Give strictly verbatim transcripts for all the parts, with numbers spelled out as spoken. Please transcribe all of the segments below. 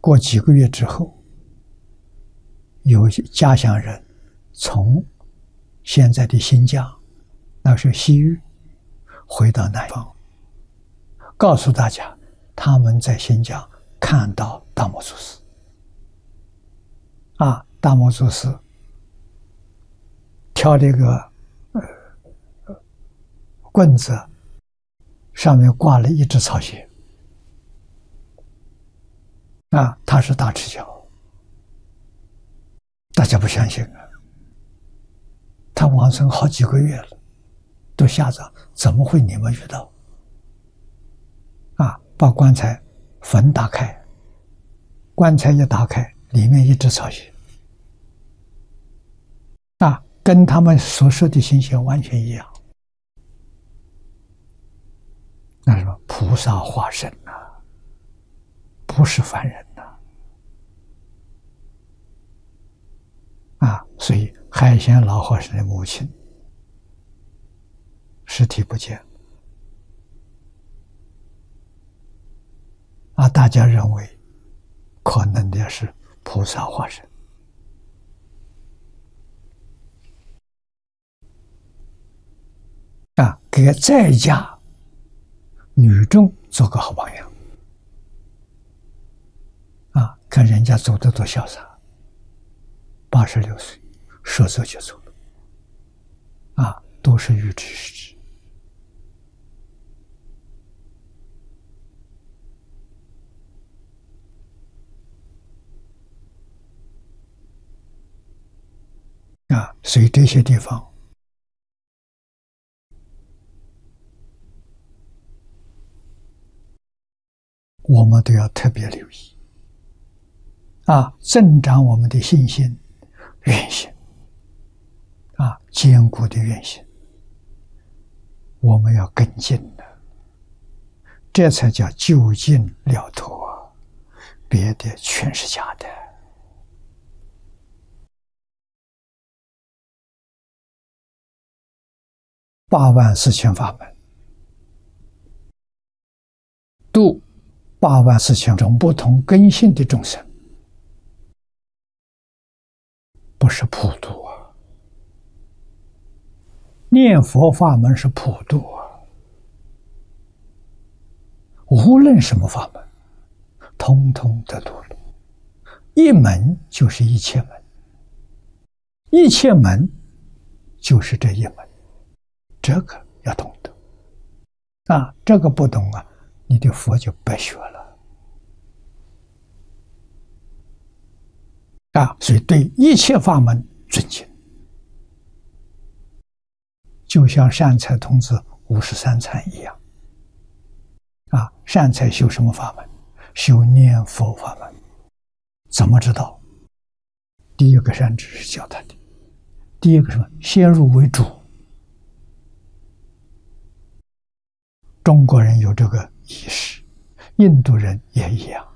过几个月之后，有家乡人从现在的新疆，那是西域，回到南方，告诉大家他们在新疆看到大摩祖师。啊，大摩祖师挑这个呃棍子，上面挂了一只草鞋。啊，他是大持教，大家不相信啊。他往生好几个月了，都吓着，怎么会你们遇到？啊，把棺材坟打开，棺材一打开，里面一只草鞋，啊，跟他们所说的情形完全一样。那什么菩萨化身呐、啊，不是凡人呐、啊！啊，所以海鲜老和尚的母亲尸体不见啊，大家认为可能的是菩萨化身啊，给在家女众做个好榜样啊！看人家走得多潇洒，八十六岁说走就走了啊，都是预知时至啊！所以这些地方我们都要特别留意啊，增长我们的信心、愿心啊，坚固的愿心，我们要跟进的，这才叫究竟了脱啊！别的全是假的。八万四千法门，度八万四千种不同根性的众生，不是普度啊！念佛法门是普度啊！无论什么法门，通通得度了。一门就是一切门，一切门就是这一门，这个要懂得啊！这个不懂啊，你的佛就白学了。啊，所以对一切法门尊敬，就像善财童子五十三参一样。啊，善财修什么法门？修念佛法门。怎么知道？第一个善知识教他的。第一个什么？先入为主。中国人有这个意识，印度人也一样。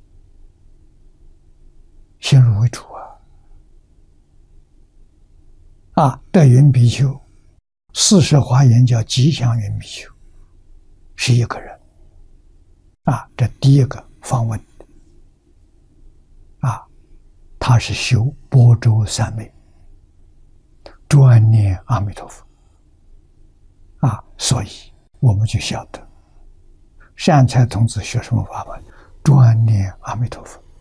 先入为主啊！啊，德云比丘、四十华严叫吉祥云比丘，是一个人啊。这第一个访问啊，他是修般舟三昧，专念阿弥陀佛啊，所以我们就晓得，善财童子学什么法门？专念阿弥陀佛。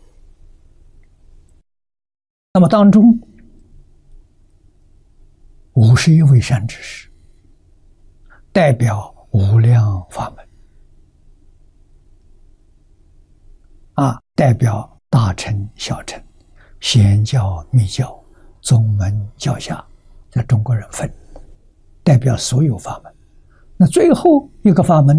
那么当中五十一位善知识代表无量法门啊，代表大乘、小乘、显教、密教、宗门、教下，在中国人分，代表所有法门。那最后一个法门